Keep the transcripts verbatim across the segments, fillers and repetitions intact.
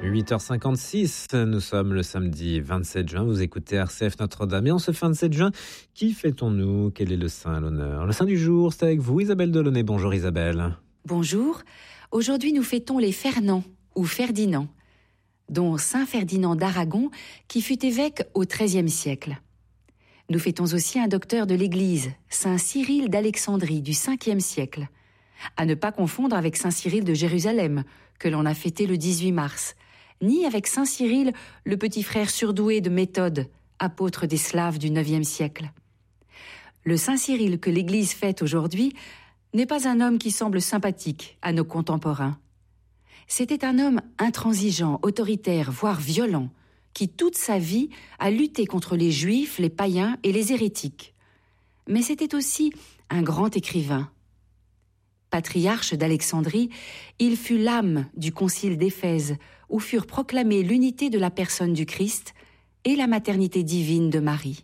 huit heures cinquante-six, nous sommes le samedi vingt-sept juin, vous écoutez R C F Notre-Dame. Et en ce vingt-sept juin, qui fêtons-nous? Quel est le saint à l'honneur? Le saint du jour, c'est avec vous Isabelle Delaunay. Bonjour Isabelle. Bonjour, aujourd'hui nous fêtons les Fernand ou Ferdinand, dont saint Ferdinand d'Aragon qui fut évêque au treizième siècle. Nous fêtons aussi un docteur de l'Église, saint Cyril d'Alexandrie du cinquième siècle, à ne pas confondre avec saint Cyril de Jérusalem, que l'on a fêté le dix-huit mars, ni avec saint Cyril, le petit frère surdoué de Méthode, apôtre des Slaves du neuvième siècle. Le saint Cyril que l'Église fête aujourd'hui n'est pas un homme qui semble sympathique à nos contemporains. C'était un homme intransigeant, autoritaire, voire violent, qui toute sa vie a lutté contre les Juifs, les païens et les hérétiques. Mais c'était aussi un grand écrivain. Patriarche d'Alexandrie, il fut l'âme du concile d'Éphèse, où furent proclamées l'unité de la personne du Christ et la maternité divine de Marie.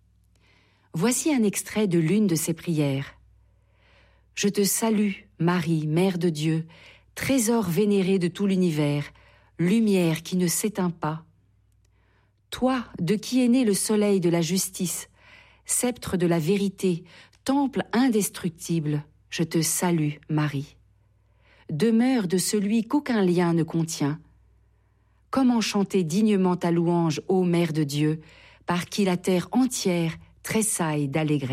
Voici un extrait de l'une de ses prières. « Je te salue, Marie, Mère de Dieu, trésor vénéré de tout l'univers, lumière qui ne s'éteint pas. Toi, de qui est né le soleil de la justice, sceptre de la vérité, temple indestructible, je te salue, Marie. Demeure de celui qu'aucun lien ne contient. Comment chanter dignement ta louange, ô Mère de Dieu, par qui la terre entière tressaille d'allégresse. »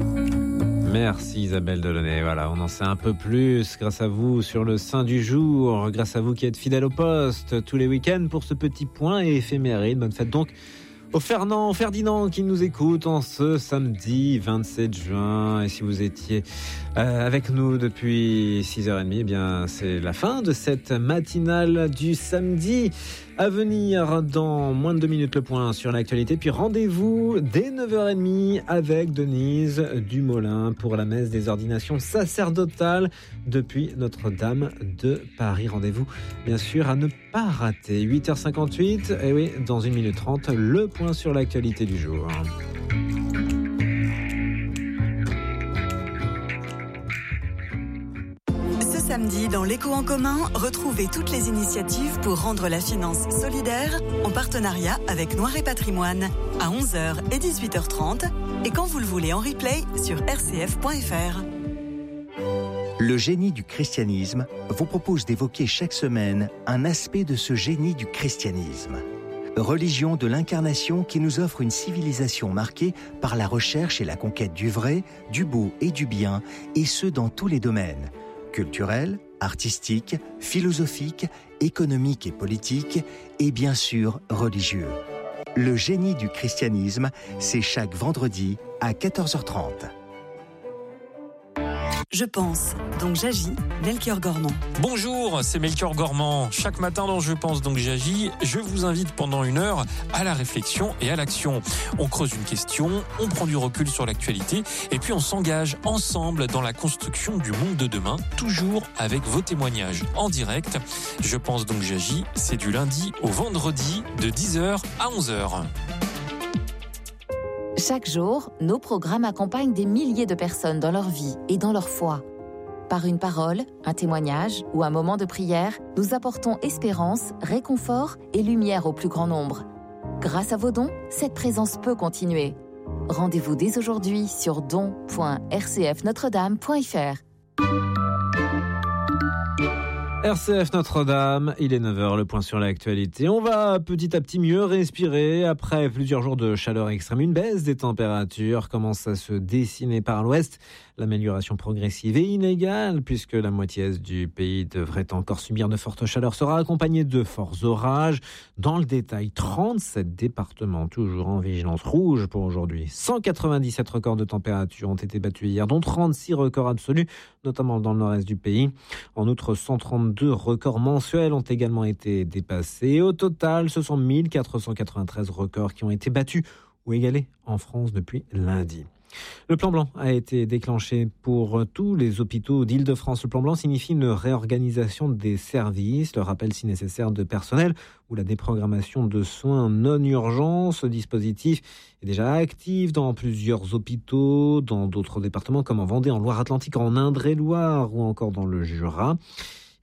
Merci Isabelle Delaunay. Voilà, on en sait un peu plus grâce à vous sur le saint du jour, grâce à vous qui êtes fidèles au poste tous les week-ends pour ce petit point éphéméride. Bonne fête donc au Fernand, Ferdinand qui nous écoute en ce samedi vingt-sept juin. Et si vous étiez euh, avec nous depuis six heures trente, eh bien c'est la fin de cette matinale du samedi. À venir dans moins de deux minutes le point sur l'actualité. Puis rendez-vous dès neuf heures trente avec Denise Dumoulin pour la messe des ordinations sacerdotales depuis Notre-Dame de Paris. Rendez-vous bien sûr à ne pas rater. huit heures cinquante-huit, et oui, dans une minute trente, le point sur l'actualité du jour. Samedi, dans l'Écho en commun, retrouvez toutes les initiatives pour rendre la finance solidaire en partenariat avec Noir et Patrimoine à onze heures et dix-huit heures trente et quand vous le voulez en replay sur r c f point f r. Le génie du christianisme vous propose d'évoquer chaque semaine un aspect de ce génie du christianisme. Religion de l'incarnation qui nous offre une civilisation marquée par la recherche et la conquête du vrai, du beau et du bien, et ce dans tous les domaines. Culturel, artistique, philosophique, économique et politique, et bien sûr religieux. Le génie du christianisme, c'est chaque vendredi à quatorze heures trente. Je pense, donc j'agis, Melchior Gormand. Bonjour, c'est Melchior Gormand. Chaque matin dans Je pense, donc j'agis, je vous invite pendant une heure à la réflexion et à l'action. On creuse une question, on prend du recul sur l'actualité et puis on s'engage ensemble dans la construction du monde de demain, toujours avec vos témoignages en direct. Je pense, donc j'agis, c'est du lundi au vendredi de dix heures à onze heures. Chaque jour, nos programmes accompagnent des milliers de personnes dans leur vie et dans leur foi. Par une parole, un témoignage ou un moment de prière, nous apportons espérance, réconfort et lumière au plus grand nombre. Grâce à vos dons, cette présence peut continuer. Rendez-vous dès aujourd'hui sur don point r c f notre dame point f r. R C F Notre-Dame, il est neuf heures, le point sur l'actualité. On va petit à petit mieux respirer après plusieurs jours de chaleur extrême. Une baisse des températures commence à se dessiner par l'ouest. L'amélioration progressive et inégale, puisque la moitié est du pays devrait encore subir de fortes chaleurs, sera accompagnée de forts orages. Dans le détail, trente-sept départements toujours en vigilance rouge pour aujourd'hui. cent quatre-vingt-dix-sept records de température ont été battus hier, dont trente-six records absolus, notamment dans le nord-est du pays. En outre, cent trente-deux records mensuels ont également été dépassés. Au total, ce sont mille quatre cent quatre-vingt-treize records qui ont été battus ou égalés en France depuis lundi. Le plan blanc a été déclenché pour tous les hôpitaux d'Île-de-France. Le plan blanc signifie une réorganisation des services, le rappel si nécessaire de personnel ou la déprogrammation de soins non urgents. Ce dispositif est déjà actif dans plusieurs hôpitaux, dans d'autres départements comme en Vendée, en Loire-Atlantique, en Indre-et-Loire ou encore dans le Jura.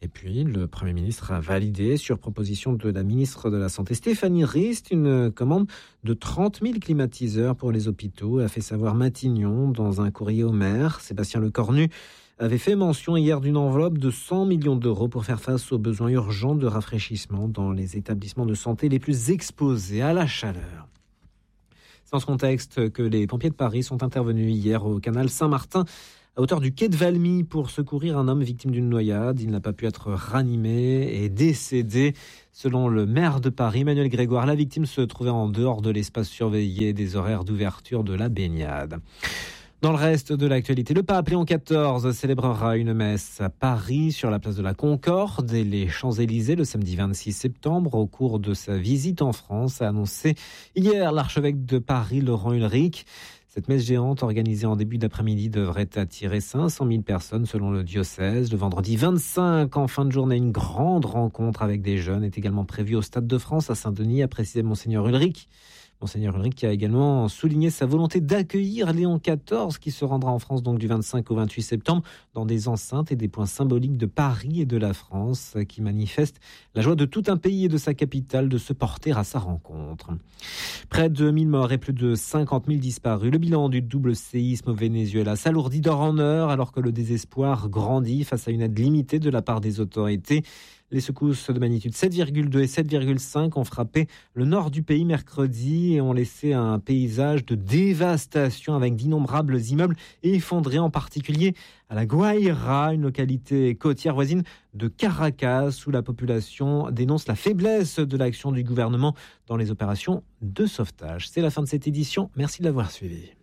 Et puis, le Premier ministre a validé, sur proposition de la ministre de la Santé, Stéphanie Rist, une commande de trente mille climatiseurs pour les hôpitaux, a fait savoir Matignon dans un courrier au maire. Sébastien Lecornu avait fait mention hier d'une enveloppe de cent millions d'euros pour faire face aux besoins urgents de rafraîchissement dans les établissements de santé les plus exposés à la chaleur. C'est dans ce contexte que les pompiers de Paris sont intervenus hier au canal Saint-Martin, à hauteur du quai de Valmy, pour secourir un homme victime d'une noyade. Il n'a pas pu être ranimé et décédé. Selon le maire de Paris, Emmanuel Grégoire, la victime se trouvait en dehors de l'espace surveillé des horaires d'ouverture de la baignade. Dans le reste de l'actualité, le pape Léon quatorze célébrera une messe à Paris sur la place de la Concorde et les Champs-Élysées le samedi vingt-six septembre au cours de sa visite en France, a annoncé hier l'archevêque de Paris Laurent Ulrich. Cette messe géante organisée en début d'après-midi devrait attirer cinq cent mille personnes selon le diocèse. Le vendredi vingt-cinq, en fin de journée, une grande rencontre avec des jeunes est également prévue au Stade de France à Saint-Denis, a précisé Monseigneur Ulrich. Monseigneur Ulrich qui a également souligné sa volonté d'accueillir Léon quatorze qui se rendra en France donc du vingt-cinq au vingt-huit septembre dans des enceintes et des points symboliques de Paris et de la France qui manifestent la joie de tout un pays et de sa capitale de se porter à sa rencontre. Près de mille morts et plus de cinquante mille disparus. Le bilan du double séisme au Venezuela s'alourdit d'heure en heure alors que le désespoir grandit face à une aide limitée de la part des autorités. Les secousses de magnitude sept virgule deux et sept virgule cinq ont frappé le nord du pays mercredi et ont laissé un paysage de dévastation avec d'innombrables immeubles effondrés, en particulier à la Guaira, une localité côtière voisine de Caracas, où la population dénonce la faiblesse de l'action du gouvernement dans les opérations de sauvetage. C'est la fin de cette édition. Merci de l'avoir suivi.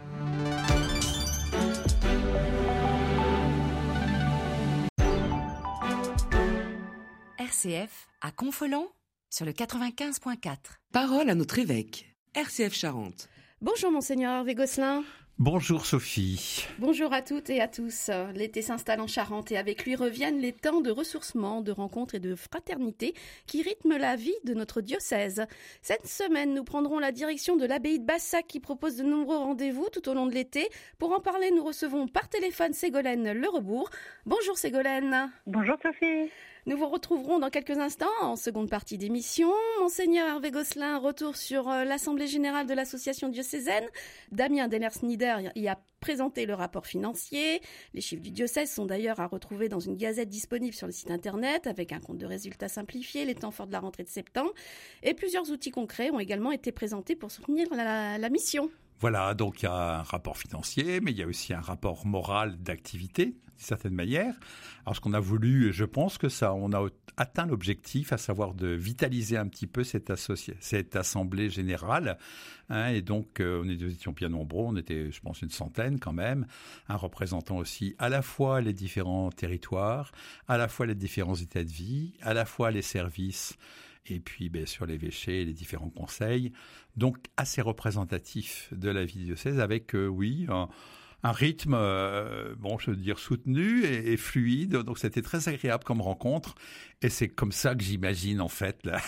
R C F à Confolens sur le quatre-vingt-quinze virgule quatre. Parole à notre évêque, R C F Charente. Bonjour Monseigneur Hervé Gosselin. Bonjour Sophie. Bonjour à toutes et à tous. L'été s'installe en Charente et avec lui reviennent les temps de ressourcement, de rencontres et de fraternité qui rythment la vie de notre diocèse. Cette semaine, nous prendrons la direction de l'abbaye de Bassac qui propose de nombreux rendez-vous tout au long de l'été. Pour en parler, nous recevons par téléphone Ségolène Le Rebourg. Bonjour Ségolène. Bonjour Sophie. Nous vous retrouverons dans quelques instants en seconde partie d'émission. Monseigneur Hervé Gosselin, retour sur l'Assemblée Générale de l'Association diocésaine. Damien Denner-Snider y a présenté le rapport financier. Les chiffres du diocèse sont d'ailleurs à retrouver dans une gazette disponible sur le site internet avec un compte de résultats simplifié, les temps forts de la rentrée de septembre. Et plusieurs outils concrets ont également été présentés pour soutenir la, la mission. Voilà, donc il y a un rapport financier, mais il y a aussi un rapport moral d'activité, d'une certaine manière. Alors ce qu'on a voulu, je pense que ça, on a atteint l'objectif, à savoir de vitaliser un petit peu cette, associ... cette assemblée générale. Hein, et donc euh, nous étions bien nombreux, on était, je pense, une centaine quand même, hein, représentant aussi à la fois les différents territoires, à la fois les différents états de vie, à la fois les services, et puis bien sûr l'évêché et les différents conseils. Donc assez représentatif de la vie du diocèse avec, euh, oui, un, un rythme, euh, bon, je veux dire, soutenu et, et fluide. Donc c'était très agréable comme rencontre. Et c'est comme ça que j'imagine en fait là,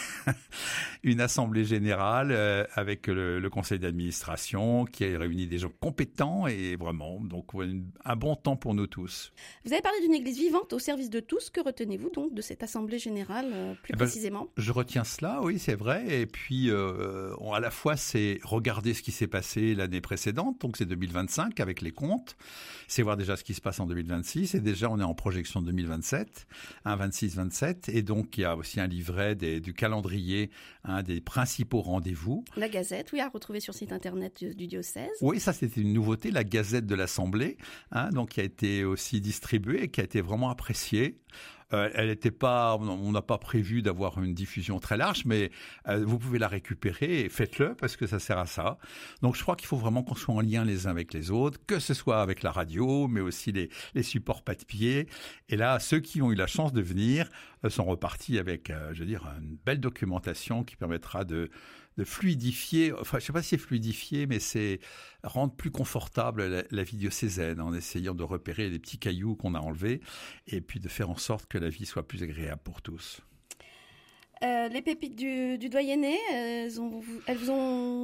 une assemblée générale euh, avec le, le conseil d'administration qui a réuni des gens compétents et vraiment donc une, un bon temps pour nous tous. Vous avez parlé d'une église vivante au service de tous. Que retenez-vous donc de cette assemblée générale euh, plus eh ben, précisément ? Je retiens cela, oui, c'est vrai. Et puis euh, on, à la fois c'est regarder ce qui s'est passé l'année précédente, donc c'est deux mille vingt-cinq avec les comptes. C'est voir déjà ce qui se passe en deux mille vingt-six et déjà on est en projection deux mille vingt-sept, hein, vingt-six vingt-sept. Et donc, il y a aussi un livret des, du calendrier, hein, des principaux rendez-vous. La Gazette, oui, à retrouver sur le site internet du, du diocèse. Oui, ça, c'était une nouveauté, la Gazette de l'Assemblée, hein, donc qui a été aussi distribuée et qui a été vraiment appréciée. Euh, elle était pas, on n'a pas prévu d'avoir une diffusion très large, mais euh, vous pouvez la récupérer et faites-le parce que ça sert à ça. Donc je crois qu'il faut vraiment qu'on soit en lien les uns avec les autres, que ce soit avec la radio, mais aussi les, les supports papier. Et là, ceux qui ont eu la chance de venir euh, sont repartis avec, euh, je veux dire, une belle documentation qui permettra de de fluidifier, enfin je ne sais pas si c'est fluidifier, mais c'est rendre plus confortable la, la vie diocésaine en essayant de repérer les petits cailloux qu'on a enlevés et puis de faire en sorte que la vie soit plus agréable pour tous. Euh, les pépites du, du doyenné, elles, ont, elles vous ont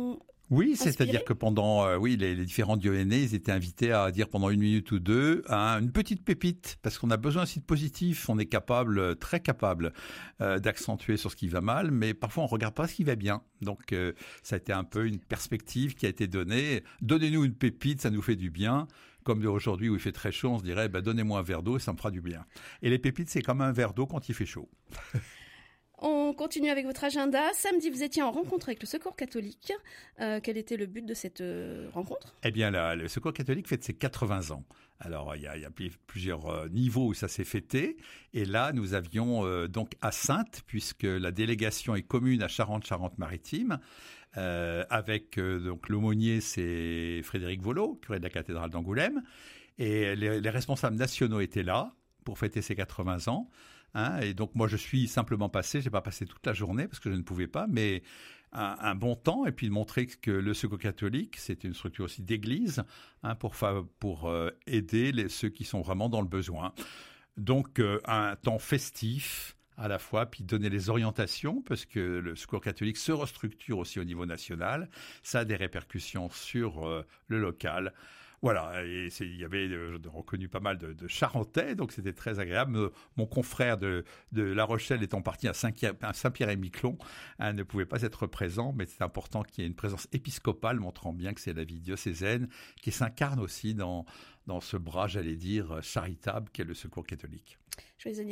Oui, Inspiré. c'est-à-dire que pendant, euh, oui, les, les différents Dionénés, ils étaient invités à dire pendant une minute ou deux hein, une petite pépite, parce qu'on a besoin aussi de positif. On est capable, très capable, euh, d'accentuer sur ce qui va mal, mais parfois on regarde pas ce qui va bien. Donc, euh, ça a été un peu une perspective qui a été donnée. Donnez-nous une pépite, ça nous fait du bien. Comme aujourd'hui où il fait très chaud, on se dirait, bah, donnez-moi un verre d'eau, ça me fera du bien. Et les pépites, c'est comme un verre d'eau quand il fait chaud. On continue avec votre agenda. Samedi, vous étiez en rencontre avec le Secours catholique. Euh, quel était le but de cette euh, rencontre ? Eh bien, la, le Secours catholique fête ses quatre-vingts ans. Alors, il y a, il y a plusieurs euh, niveaux où ça s'est fêté. Et là, nous avions euh, donc à Saintes, puisque la délégation est commune à Charente-Charente-Maritime, euh, avec euh, donc l'aumônier, c'est Frédéric Volo, curé de la cathédrale d'Angoulême. Et les, les responsables nationaux étaient là pour fêter ses quatre-vingts ans. Hein, et donc moi je suis simplement passé, j'ai pas passé toute la journée parce que je ne pouvais pas, mais un, un bon temps et puis de montrer que le Secours catholique c'est une structure aussi d'église hein, pour pour euh, aider les, ceux qui sont vraiment dans le besoin. Donc euh, un temps festif à la fois, puis donner les orientations parce que le Secours catholique se restructure aussi au niveau national, ça a des répercussions sur euh, le local. Voilà, et c'est, il y avait euh, reconnu pas mal de, de Charentais, donc c'était très agréable. Euh, mon confrère de, de La Rochelle étant parti à Saint-Pierre-et-Miquelon, hein, ne pouvait pas être présent, mais c'est important qu'il y ait une présence épiscopale montrant bien que c'est la vie diocésaine qui s'incarne aussi dans, dans ce bras, j'allais dire, charitable qu'est le Secours catholique. Joyeux